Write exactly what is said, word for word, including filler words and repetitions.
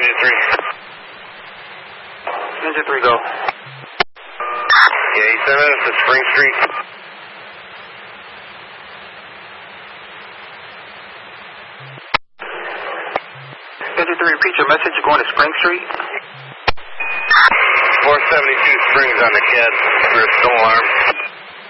engine three. Engine three, go. Yeah, eighty-seven to Spring Street. Engine three, repeat your message. You're going to Spring Street. four seventy-two Springs on the C A D. We're still alarmed.